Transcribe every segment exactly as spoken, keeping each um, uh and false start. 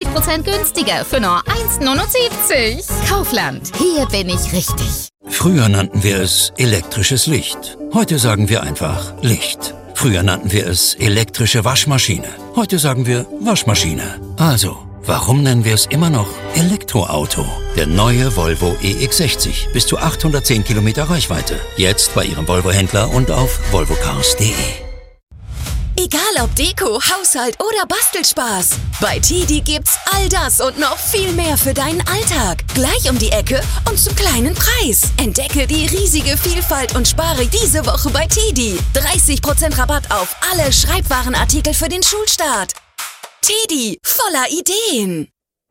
Prozent günstiger für nur eins Komma neunundsiebzig. Kaufland, hier bin ich richtig. Früher nannten wir es elektrisches Licht. Heute sagen wir einfach Licht. Früher nannten wir es elektrische Waschmaschine. Heute sagen wir Waschmaschine. Also, warum nennen wir es immer noch Elektroauto? Der neue Volvo E X sechzig. Bis zu achthundertzehn Kilometer Reichweite. Jetzt bei Ihrem Volvo-Händler und auf volvo cars punkt de. Egal ob Deko, Haushalt oder Bastelspaß. Bei Tidi gibt's all das und noch viel mehr für deinen Alltag. Gleich um die Ecke und zum kleinen Preis. Entdecke die riesige Vielfalt und spare diese Woche bei Tidi. dreißig Prozent Rabatt auf alle Schreibwarenartikel für den Schulstart. Tidi, voller Ideen.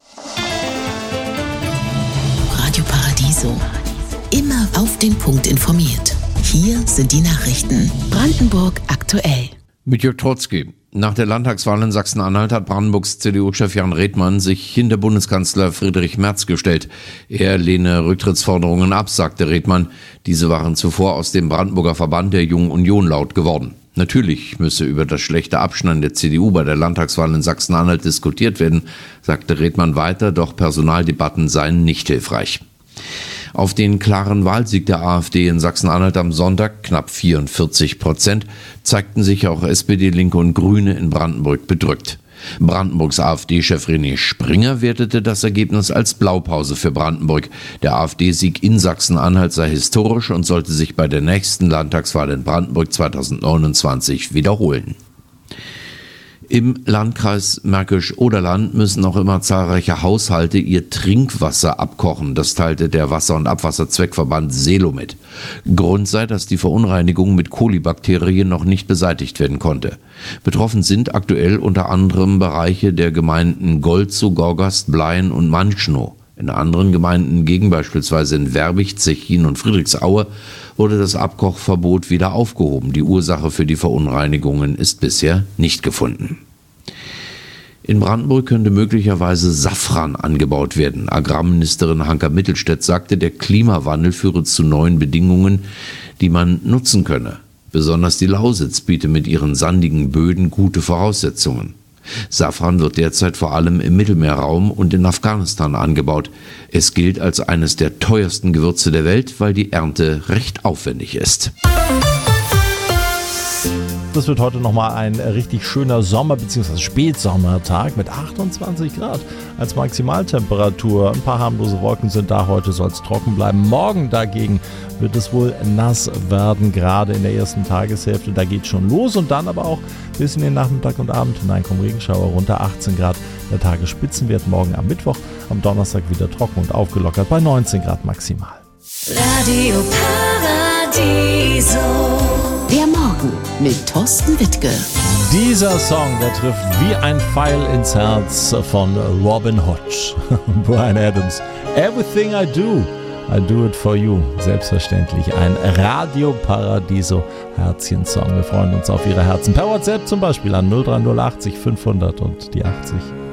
Radio Paradiso. Immer auf den Punkt informiert. Hier sind die Nachrichten. Brandenburg aktuell. Mit Jörg Trotzki. Nach der Landtagswahl in Sachsen-Anhalt hat Brandenburgs C D U-Chef Jan Redmann sich hinter Bundeskanzler Friedrich Merz gestellt. Er lehne Rücktrittsforderungen ab, sagte Redmann. Diese waren zuvor aus dem Brandenburger Verband der Jungen Union laut geworden. Natürlich müsse über das schlechte Abschneiden der C D U bei der Landtagswahl in Sachsen-Anhalt diskutiert werden, sagte Redmann weiter, doch Personaldebatten seien nicht hilfreich. Auf den klaren Wahlsieg der AfD in Sachsen-Anhalt am Sonntag, knapp vierundvierzig Prozent, zeigten sich auch S P D, Linke und Grüne in Brandenburg bedrückt. Brandenburgs AfD-Chef René Springer wertete das Ergebnis als Blaupause für Brandenburg. Der AfD-Sieg in Sachsen-Anhalt sei historisch und sollte sich bei der nächsten Landtagswahl in Brandenburg zweitausendneunundzwanzig wiederholen. Im Landkreis Märkisch-Oderland müssen noch immer zahlreiche Haushalte ihr Trinkwasser abkochen. Das teilte der Wasser- und Abwasserzweckverband Selo mit. Grund sei, dass die Verunreinigung mit Kolibakterien noch nicht beseitigt werden konnte. Betroffen sind aktuell unter anderem Bereiche der Gemeinden Golzow, Gorgast, Bleien und Manchnow. In anderen Gemeinden, gegen beispielsweise in Werbig, Zechin und Friedrichsaue, wurde das Abkochverbot wieder aufgehoben. Die Ursache für die Verunreinigungen ist bisher nicht gefunden. In Brandenburg könnte möglicherweise Safran angebaut werden. Agrarministerin Hanka Mittelstädt sagte, der Klimawandel führe zu neuen Bedingungen, die man nutzen könne. Besonders die Lausitz biete mit ihren sandigen Böden gute Voraussetzungen. Safran wird derzeit vor allem im Mittelmeerraum und in Afghanistan angebaut. Es gilt als eines der teuersten Gewürze der Welt, weil die Ernte recht aufwendig ist. Das wird heute nochmal ein richtig schöner Sommer- bzw. Spätsommertag mit achtundzwanzig Grad als Maximaltemperatur. Ein paar harmlose Wolken sind da, heute soll es trocken bleiben. Morgen dagegen wird es wohl nass werden, gerade in der ersten Tageshälfte. Da geht es schon los und dann aber auch bis in den Nachmittag und Abend hinein kommen Regenschauer runter, achtzehn Grad. Der Tagesspitzenwert morgen am Mittwoch, am Donnerstag wieder trocken und aufgelockert bei neunzehn Grad maximal. Radio Paradiso. Der Morgen mit Thorsten Wittke. Dieser Song, der trifft wie ein Pfeil ins Herz von Robin Hodge und Bryan Adams. Everything I do, I do it for you. Selbstverständlich ein Radio Paradiso Herzchen-Song. Wir freuen uns auf Ihre Herzen. Per WhatsApp zum Beispiel an null drei null achtzig fünfhundert und die achtzig.